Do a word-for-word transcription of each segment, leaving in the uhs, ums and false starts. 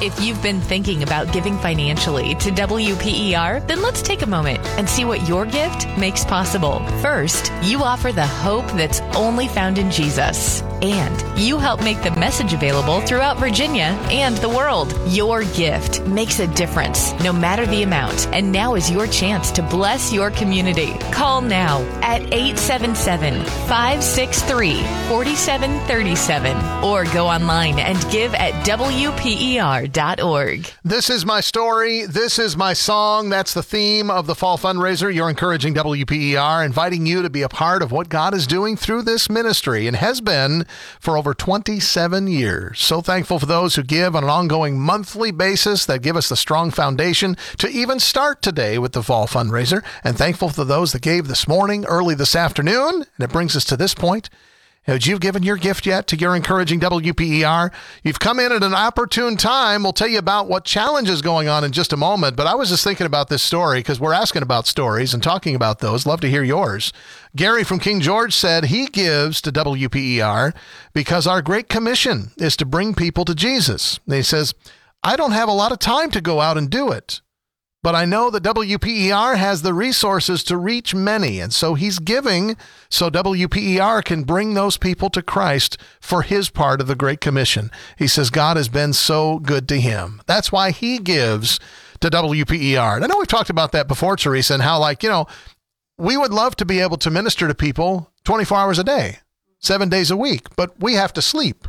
If you've been thinking about giving financially to W P E R, then let's take a moment and see what your gift makes possible. First, you offer the hope that's only found in Jesus. And you help make the message available throughout Virginia and the world. Your gift makes a difference, no matter the amount. And now is your chance to bless your community. Call now at eight seven seven, five six three, four seven three seven or go online and give at W P E R dot org. This is my story. This is my song. That's the theme of the fall fundraiser. You're encouraging W P E R, inviting you to be a part of what God is doing through this ministry and has been for over twenty-seven years. So thankful for those who give on an ongoing monthly basis that give us the strong foundation to even start today with the fall fundraiser. And thankful for those that gave this morning, early this afternoon. And it brings us to this point. Have you given your gift yet to your encouraging W P E R? You've come in at an opportune time. We'll tell you about what challenge is going on in just a moment. But I was just thinking about this story because we're asking about stories and talking about those. Love to hear yours. Gary from King George said he gives to W P E R because our Great Commission is to bring people to Jesus. And he says, I don't have a lot of time to go out and do it, but I know that W P E R has the resources to reach many, and so he's giving so W P E R can bring those people to Christ for his part of the Great Commission. He says God has been so good to him. That's why he gives to W P E R. And I know we've talked about that before, Teresa, and how, like, you know, we would love to be able to minister to people twenty-four hours a day, seven days a week, but we have to sleep.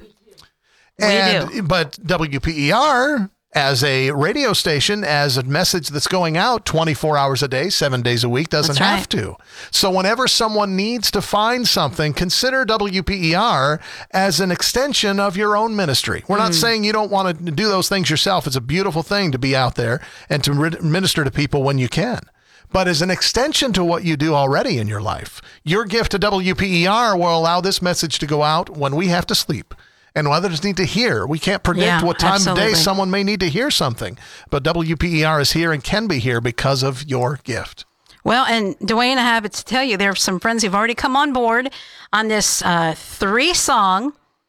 And, we do. But W P E R, as a radio station, as a message that's going out twenty-four hours a day, seven days a week, doesn't That's right. have to. So whenever someone needs to find something, consider W P E R as an extension of your own ministry. We're not Mm. saying you don't want to do those things yourself. It's a beautiful thing to be out there and to re- minister to people when you can. But as an extension to what you do already in your life, your gift to W P E R will allow this message to go out when we have to sleep. And others need to hear. We can't predict Yeah, what time absolutely. of day someone may need to hear something. But W P E R is here and can be here because of your gift. Well, and Dwayne, I have to tell you, there are some friends who've already come on board on this uh, three-song,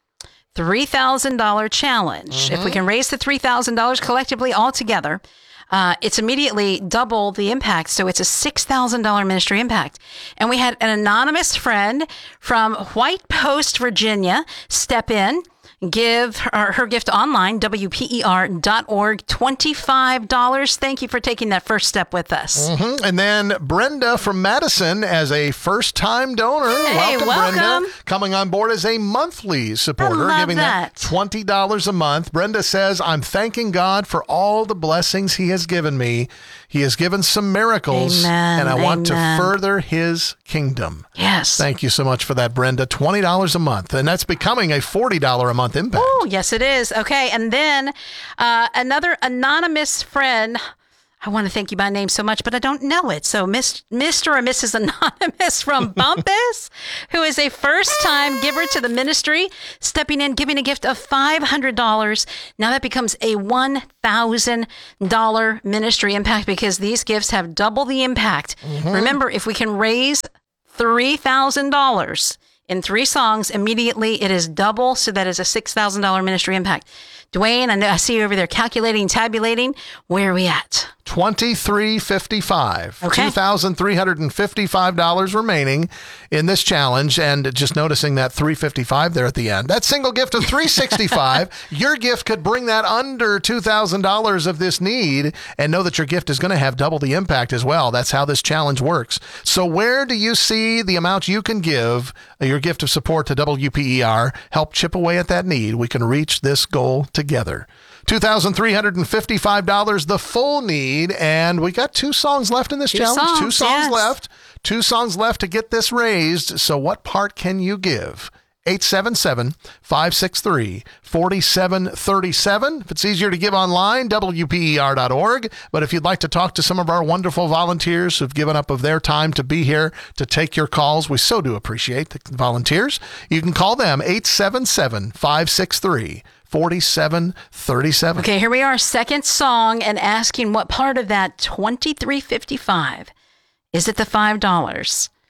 three thousand dollars challenge. Mm-hmm. If we can raise the three thousand dollars collectively all together, uh, it's immediately double the impact. So it's a six thousand dollars ministry impact. And we had an anonymous friend from White Post, Virginia, step in, give her, her gift online, W P E R dot org, twenty-five dollars. Thank you for taking that first step with us. Mm-hmm. And then Brenda from Madison as a first-time donor. Hey, welcome, welcome. Brenda. Coming on board as a monthly supporter, I love giving that. that. twenty dollars a month. Brenda says, I'm thanking God for all the blessings he has given me. He has given some miracles, Amen, and I want to amen. further his kingdom. Yes. Thank you so much for that, Brenda. twenty dollars a month, and that's becoming a forty dollars a month impact. Oh, yes, it is. Okay. And then uh, another anonymous friend. I want to thank you by name so much, but I don't know it. So Miss, Mister or Missus Anonymous from Bumpus, who is a first-time giver to the ministry, stepping in, giving a gift of five hundred dollars. Now that becomes a one thousand dollars ministry impact because these gifts have double the impact. Mm-hmm. Remember, if we can raise three thousand dollars in three songs, immediately it is double, so that is a six thousand dollars ministry impact. Dwayne, I know I see you over there calculating, tabulating. Where are we at? twenty-three fifty-five. Okay. two thousand three hundred fifty-five dollars remaining in this challenge, and just noticing that three hundred fifty-five there at the end. That single gift of three hundred sixty-five, your gift could bring that under two thousand dollars of this need, and know that your gift is going to have double the impact as well. That's how this challenge works. So where do you see the amount you can give, your gift of support to W P E R, help chip away at that need? We can reach this goal together. two thousand three hundred fifty-five dollars, the full need, and we got two songs left in this Two challenge. songs, two songs yes. left. Two songs left to get this raised. So what part can you give? eight seven seven, five six three, four seven three seven. If it's easier to give online, W P E R dot org. But if you'd like to talk to some of our wonderful volunteers who've given up of their time to be here to take your calls, we so do appreciate the volunteers. You can call them eight seven seven, five six three, four seven three seven. Okay, here we are, second song, and asking what part of that twenty-three fifty-five. Is it the five dollars?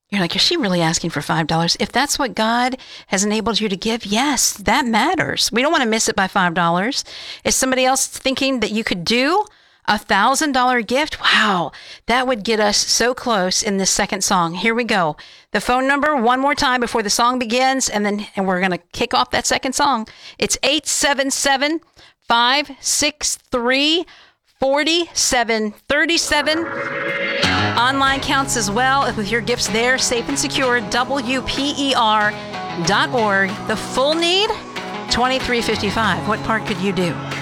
You're like, is she really asking for five dollars? If that's what God has enabled you to give, yes, that matters. We don't want to miss it by five dollars. Is somebody else thinking that you could do a one thousand dollars gift? Wow, that would get us so close in this second song. Here we go. The phone number one more time before the song begins, and then and we're going to kick off that second song. It's eight seven seven, five six three, four seven three seven. Online counts as well with your gifts there, safe and secure, W P E R dot org. The full need, twenty-three fifty-five. What part could you do?